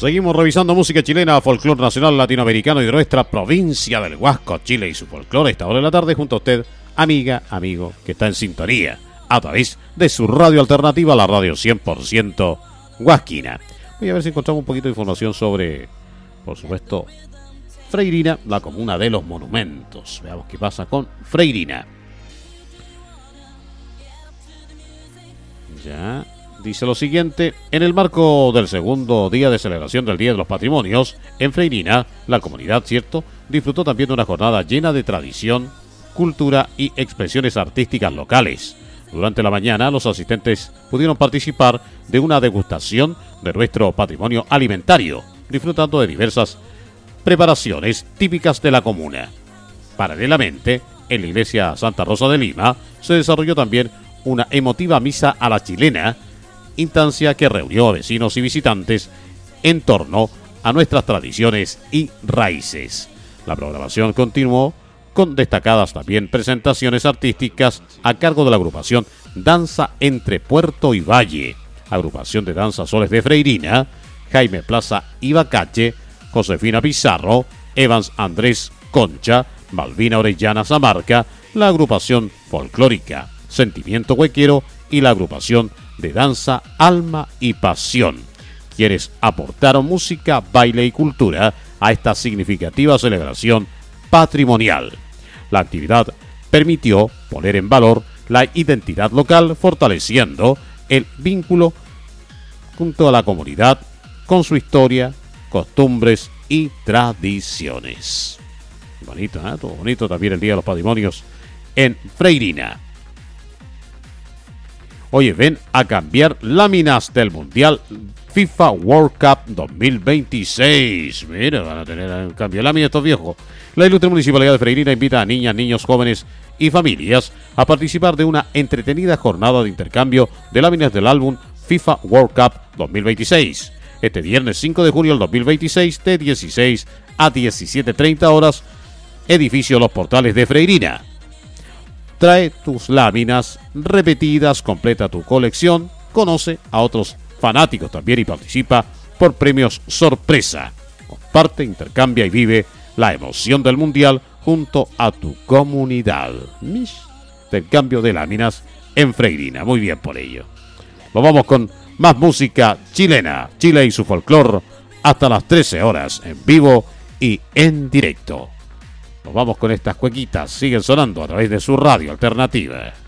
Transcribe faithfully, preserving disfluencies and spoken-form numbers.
Seguimos revisando música chilena, folclore nacional latinoamericano y de nuestra provincia del Huasco, Chile y su folclore. Esta hora de la tarde junto a usted, amiga, amigo, que está en sintonía a través de su radio alternativa, la radio cien por ciento huasquina. Voy a ver si encontramos un poquito de información sobre, por supuesto, Freirina, la comuna de los monumentos. Veamos qué pasa con Freirina. Ya, dice lo siguiente: en el marco del segundo día de celebración del Día de los Patrimonios, en Freirina, la comunidad, cierto, disfrutó también de una jornada llena de tradición, cultura y expresiones artísticas locales. Durante la mañana, los asistentes pudieron participar de una degustación de nuestro patrimonio alimentario, disfrutando de diversas preparaciones típicas de la comuna. Paralelamente, en la iglesia Santa Rosa de Lima, se desarrolló también una emotiva misa a la chilena, instancia que reunió a vecinos y visitantes en torno a nuestras tradiciones y raíces. La programación continuó con destacadas también presentaciones artísticas a cargo de la agrupación Danza entre Puerto y Valle, agrupación de danza Soles de Freirina, Jaime Plaza y Bacache, Josefina Pizarro, Evans Andrés Concha, Malvina Orellana Zamarca, la agrupación folclórica Sentimiento Huequero y la agrupación de danza Alma y Pasión, quienes aportaron música, baile y cultura a esta significativa celebración patrimonial. La actividad permitió poner en valor la identidad local, fortaleciendo el vínculo junto a la comunidad con su historia, costumbres y tradiciones. Bonito, ¿eh? Todo bonito también el Día de los Patrimonios en Freirina. Oye, ven a cambiar láminas del Mundial FIFA World Cup dos mil veintiséis. Mira, van a tener un cambio de láminas estos viejos. La ilustre Municipalidad de Freirina invita a niñas, niños, jóvenes y familias a participar de una entretenida jornada de intercambio de láminas del álbum FIFA World Cup dos mil veintiséis. Este viernes cinco de junio del dos mil veintiséis, de dieciséis a diecisiete treinta horas, edificio Los Portales de Freirina. Trae tus láminas repetidas, completa tu colección, conoce a otros fanáticos también y participa por premios sorpresa. Comparte, intercambia y vive la emoción del Mundial junto a tu comunidad. Intercambio de láminas en Freirina. Muy bien por ello. Nos vamos con más música chilena. Chile y su folclore hasta las trece horas en vivo y en directo. Nos vamos con estas cuequitas. Siguen sonando a través de su radio alternativa.